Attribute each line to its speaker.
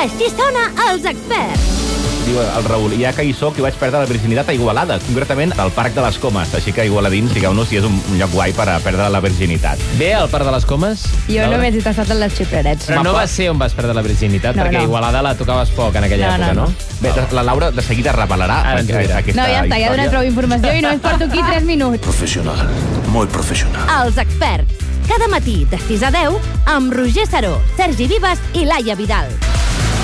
Speaker 1: Així sona Els Experts.
Speaker 2: Diu el Raül, ja que hi soc, hi vaig perdre la virginitat a Igualada, concretament al Parc de les Comes. Així que igualadins, digueu-nos si és un lloc guai per a perdre la virginitat.
Speaker 3: Bé, al Parc de les Comes?
Speaker 4: Jo només he tastat en les xiprerets.
Speaker 3: Però no va ser on vas perdre la virginitat, perquè Igualada la tocaves poc en aquella època, no?
Speaker 2: Bé, la Laura de seguida revelarà aquesta història.
Speaker 4: No, ja està, ja he donat prou informació i només porto aquí 3 minuts.
Speaker 5: Professional, molt professional.
Speaker 1: Els Experts. Cada matí de 6 a 10 amb Roger Saró, Sergi Vives i Laia Vidal.